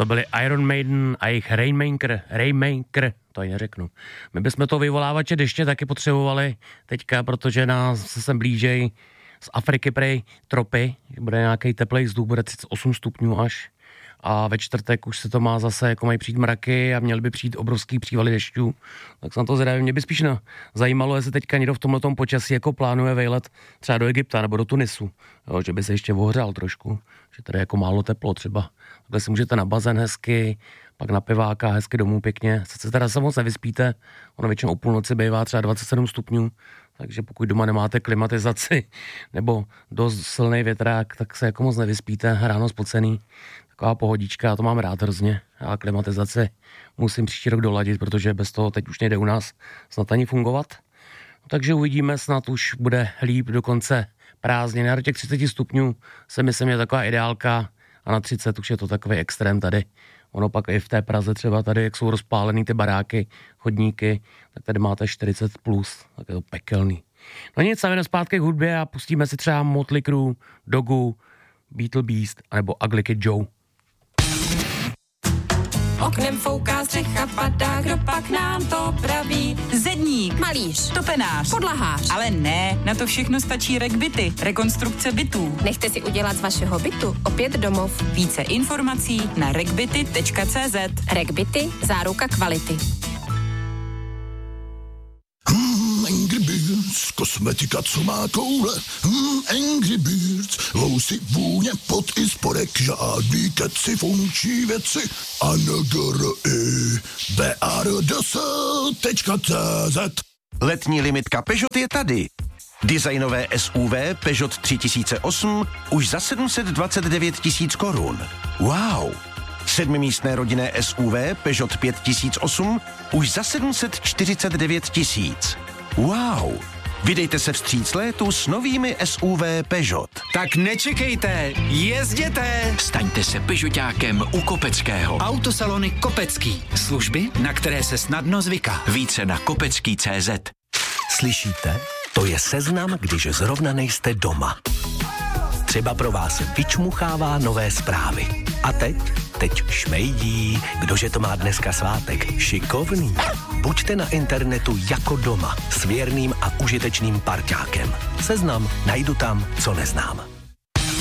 To byli Iron Maiden a jejich Rainmaker, to ani neřeknu. My bychom to vyvolávače deště taky potřebovali teďka, protože nás se sem blížej z Afriky prej tropy, bude nějaký teplej vzduch, bude 38 stupňů až. A ve čtvrtek už se to má zase, jako mají přijít mraky a měly by přijít obrovský přívaly dešťů. Tak jsem to zvědavý. Mě by spíš zajímalo, jestli teďka někdo v tomhletom počasí jako plánuje vejlet třeba do Egypta nebo do Tunisu. Jo, že by se ještě ohřál trošku, že tady je jako málo teplo třeba. Takhle si můžete na bazén hezky, pak na piváka hezky domů pěkně. Sice teda se moc nevyspíte, ono většinou o půlnoci bývá třeba 27 stupňů, takže pokud doma nemáte klimatizaci nebo dost silný větrák, tak se jako moc nevyspíte, ráno spocený. Taková pohodička, já to mám rád hrozně. A klimatizaci musím příští rok doladit, protože bez toho teď už nejde u nás snad ani fungovat. Takže uvidíme, snad už bude líp do konce prázdnin. Na těch 30 stupňů se myslím je taková ideálka a na 30 už je to takový extrém tady. Ono pak i v té Praze třeba tady, jak jsou rozpálený ty baráky, chodníky, tak tady máte 40+, tak je to pekelný. No nic, jdeme zpátky k hudbě a pustíme si třeba Motley Crue, Dogu, Beatle Beast anebo Ugly Kid Joe. Oknem fouká střecha, padá, kdo pak nám to praví? Zedník, Malíř, topenář, podlahář. ale ne, na to všechno stačí RegBity, rekonstrukce bytů. Nechte si udělat z vašeho bytu opět domov. Více informací na regbity.cz. RegBity, záruka kvality. Angry Birds, kosmetika, co má koule. Angry Birds, housy, vůně, pot i spodek, žádný keci, funkční věci. BARDS.cz. Letní limitka Peugeot je tady. Designové SUV Peugeot 3008 už za 729 000 korun. Wow! 7místné rodinné SUV Peugeot 5008 už za 749 000. Wow! Vydejte se vstříc létu s novými SUV Peugeot. Tak nečekejte, jezděte! Staňte se Peugeotákem u Kopeckého. Autosalony Kopecký. Služby, na které se snadno zvyká. Více na kopecký.cz. Slyšíte? To je seznam, když zrovna nejste doma. Třeba pro vás vyčmuchává nové zprávy. A teď šmejdí, kdože to má dneska svátek. Šikovný. Buďte na internetu jako doma s věrným a užitečným parťákem. Seznam najdu tam, co neznám.